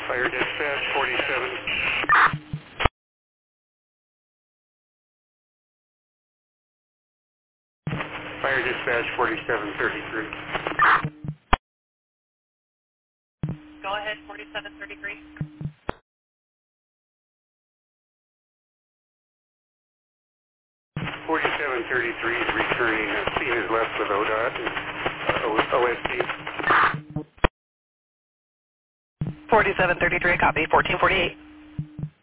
Fire dispatch 47. Fire dispatch 4733. Go ahead, 4733. 4733 is returning. Scene is left with ODOT and OSP. 4733, copy. 1448.